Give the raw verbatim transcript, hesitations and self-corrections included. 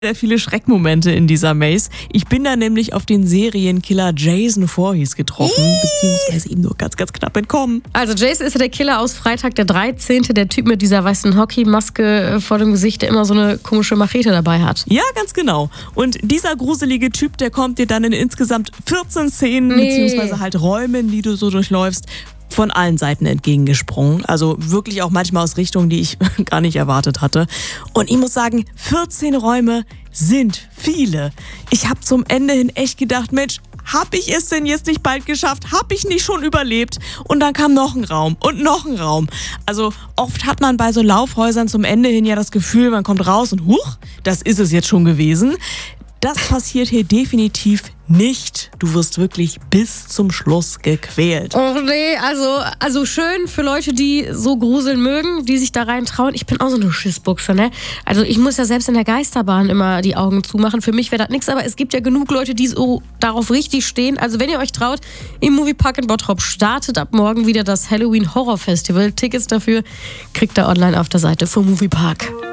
Sehr viele Schreckmomente in dieser Maze. Ich bin da nämlich auf den Serienkiller Jason Voorhees getroffen, Iii. beziehungsweise ihm nur ganz, ganz knapp entkommen. Also Jason ist ja der Killer aus Freitag der dreizehnte, der Typ mit dieser weißen Hockeymaske vor dem Gesicht, der immer so eine komische Machete dabei hat. Ja, ganz genau. Und dieser gruselige Typ, der kommt dir dann in insgesamt vierzehn Szenen, nee. beziehungsweise halt Räumen, die du so durchläufst, von allen Seiten entgegengesprungen. Also wirklich auch manchmal aus Richtungen, die ich gar nicht erwartet hatte. Und ich muss sagen, vierzehn Räume sind viele. Ich habe zum Ende hin echt gedacht, Mensch, hab ich es denn jetzt nicht bald geschafft? Hab ich nicht schon überlebt? Und dann kam noch ein Raum und noch ein Raum. Also oft hat man bei so Laufhäusern zum Ende hin ja das Gefühl, man kommt raus und huch, das ist es jetzt schon gewesen. Das passiert hier definitiv nicht. Du wirst wirklich bis zum Schluss gequält. Oh nee, also, also schön für Leute, die so gruseln mögen, die sich da rein trauen. Ich bin auch so eine Schissbuchse, ne? Also ich muss ja selbst in der Geisterbahn immer die Augen zumachen. Für mich wäre das nichts, aber es gibt ja genug Leute, die so darauf richtig stehen. Also wenn ihr euch traut, im Moviepark in Bottrop startet ab morgen wieder das Halloween Horror Festival. Tickets dafür kriegt ihr online auf der Seite vom Moviepark.